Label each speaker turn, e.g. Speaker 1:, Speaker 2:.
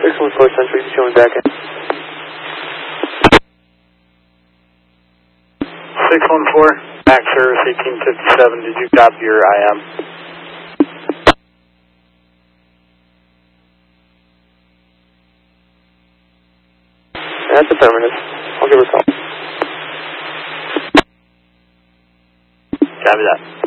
Speaker 1: 614 Century, showing back in.
Speaker 2: 614, Max Service 1857, did you copy your IM?
Speaker 1: That's affirmative. I'll give her a call.
Speaker 2: Copy that.